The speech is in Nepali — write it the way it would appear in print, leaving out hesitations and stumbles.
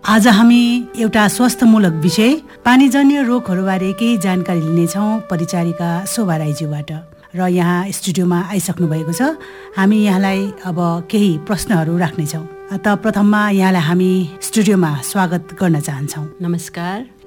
आज हामी एउटा स्वास्थ्यमूलक विषय पानीजन्य रोगहरूबारे केही जानकारी लिनेछौँ परिचारिका शोभा राईज्यूबाट। र यहाँ स्टुडियोमा आइसक्नु भएको छ। हामी यहाँलाई अब केही प्रश्नहरू राख्नेछौँ। त प्रथममा यहाँलाई हामी स्टुडियोमा स्वागत गर्न चाहन्छौँ। नमस्कार।